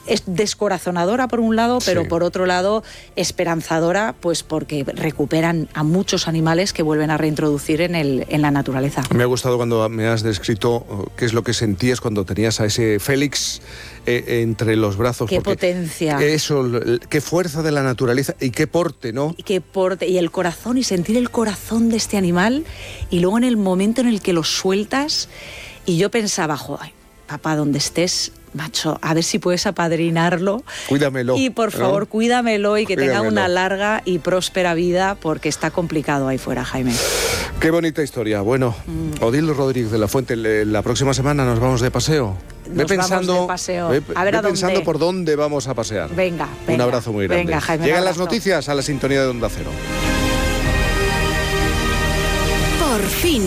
es descorazonadora por un lado, pero por otro lado esperanzadora, pues porque recuperan a muchos animales que vuelven a reintroducir en la naturaleza. Me ha gustado cuando me has descrito qué es lo que sentías cuando tenías a ese Félix entre los brazos. Qué potencia. Eso, qué fuerza de la naturaleza y qué porte, ¿no? Y qué porte, y el corazón, y sentir el corazón de este animal, y luego en el momento en el que lo sueltas, y yo pensaba, joder, papá, donde estés, macho, a ver si puedes apadrinarlo. Cuídamelo. Y por favor, ¿no? cuídamelo y que Cuídamelo. tenga una larga y próspera vida, porque está complicado ahí fuera, Jaime. Qué bonita historia. Bueno, Odil Rodríguez de la Fuente, la próxima semana nos vamos de paseo. Vamos de paseo. A ver a dónde. Pensando por dónde vamos a pasear. Venga. Un abrazo muy grande. Venga, Jaime. Llegan las noticias a la sintonía de Onda Cero. Por fin.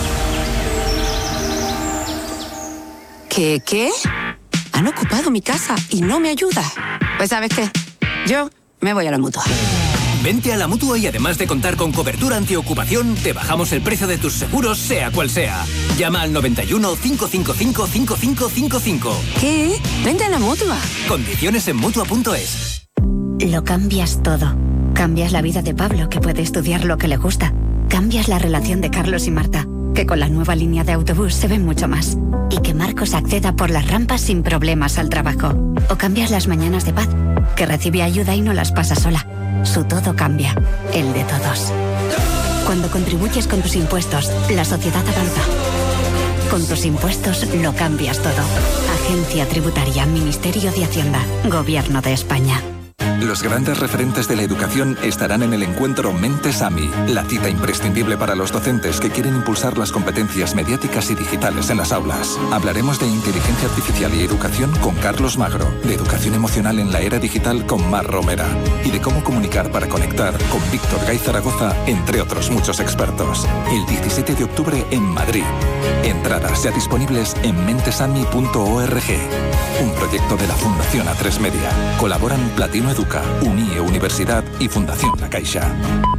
¿Qué? Han ocupado mi casa y no me ayuda. Pues ¿sabes qué? Yo me voy a la Mutua. Vente a la Mutua y además de contar con cobertura antiocupación, te bajamos el precio de tus seguros, sea cual sea. Llama al 91 555 5555. ¿Qué? Vente a la Mutua. Condiciones en Mutua.es. Lo cambias todo. Cambias la vida de Pablo, que puede estudiar lo que le gusta. Cambias la relación de Carlos y Marta, que con la nueva línea de autobús se ven mucho más. Y que Marcos acceda por las rampas sin problemas al trabajo. O cambias las mañanas de Paz, que recibe ayuda y no las pasa sola. Su todo cambia, el de todos. Cuando contribuyes con tus impuestos, la sociedad avanza. Con tus impuestos lo cambias todo. Agencia Tributaria, Ministerio de Hacienda, Gobierno de España. Los grandes referentes de la educación estarán en el encuentro Mentes AMI, la cita imprescindible para los docentes que quieren impulsar las competencias mediáticas y digitales en las aulas. Hablaremos de inteligencia artificial y educación con Carlos Magro, de educación emocional en la era digital con Mar Romera y de cómo comunicar para conectar con Víctor Gay Zaragoza, entre otros muchos expertos. El 17 de octubre en Madrid. Entradas ya disponibles en mentesami.org. Un proyecto de la Fundación A3 Media. Colaboran Platino Educa, UNIE Universidad y Fundación La Caixa.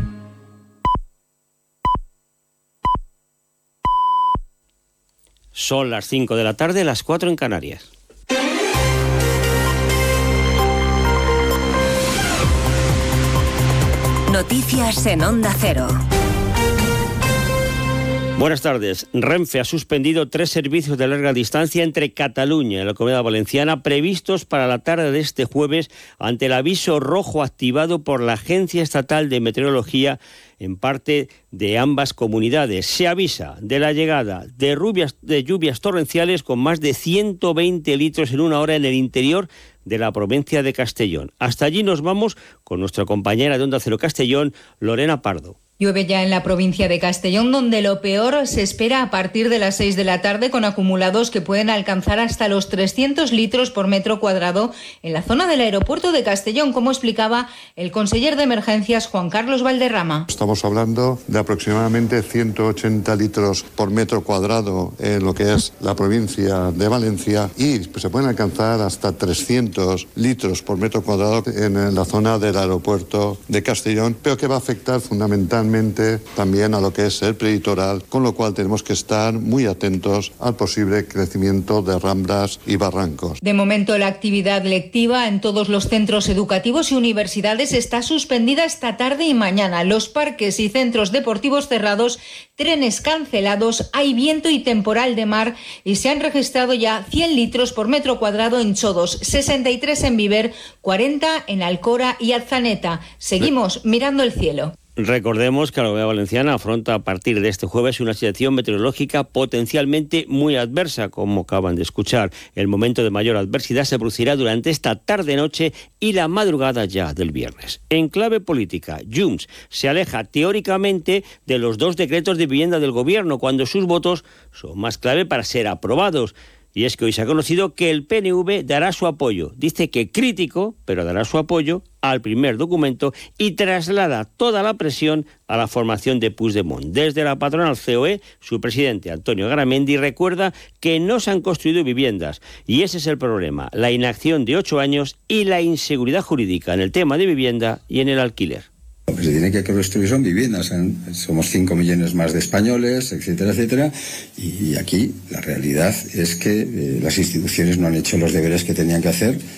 Son las 5 de la tarde, las 4 en Canarias. Noticias en Onda Cero. Buenas tardes. Renfe ha suspendido 3 servicios de larga distancia entre Cataluña y la Comunidad Valenciana previstos para la tarde de este jueves ante el aviso rojo activado por la Agencia Estatal de Meteorología en parte de ambas comunidades. Se avisa de la llegada de lluvias torrenciales con más de 120 litros en una hora en el interior de la provincia de Castellón. Hasta allí nos vamos con nuestra compañera de Onda Cero Castellón, Lorena Pardo. Llueve ya en la provincia de Castellón, donde lo peor se espera a partir de las 6 de la tarde, con acumulados que pueden alcanzar hasta los 300 litros por metro cuadrado en la zona del aeropuerto de Castellón, como explicaba el conseller de Emergencias, Juan Carlos Valderrama. Estamos hablando de aproximadamente 180 litros por metro cuadrado en lo que es la provincia de Valencia y se pueden alcanzar hasta 300 litros por metro cuadrado en la zona del aeropuerto de Castellón, pero que va a afectar fundamentalmente también a lo que es el prelitoral, con lo cual tenemos que estar muy atentos al posible crecimiento de ramblas y barrancos. De momento, la actividad lectiva en todos los centros educativos y universidades está suspendida esta tarde y mañana. Los parques y centros deportivos cerrados, trenes cancelados, hay viento y temporal de mar y se han registrado ya 100 litros por metro cuadrado en Chodos, 63 en Viver, 40 en Alcora y Arzaneta. Seguimos mirando el cielo. Recordemos que la Comunidad Valenciana afronta a partir de este jueves una situación meteorológica potencialmente muy adversa, como acaban de escuchar. El momento de mayor adversidad se producirá durante esta tarde-noche y la madrugada ya del viernes. En clave política, Junts se aleja teóricamente de los 2 decretos de vivienda del Gobierno, cuando sus votos son más clave para ser aprobados. Y es que hoy se ha conocido que el PNV dará su apoyo. Dice que crítico, pero dará su apoyo al primer documento y traslada toda la presión a la formación de Puigdemont. Desde la patronal COE, su presidente Antonio Garamendi recuerda que no se han construido viviendas. Y ese es el problema, la inacción de 8 años y la inseguridad jurídica en el tema de vivienda y en el alquiler. Lo que se tiene que construir son viviendas. Somos 5 millones más de españoles, etcétera, etcétera. Y aquí la realidad es que las instituciones no han hecho los deberes que tenían que hacer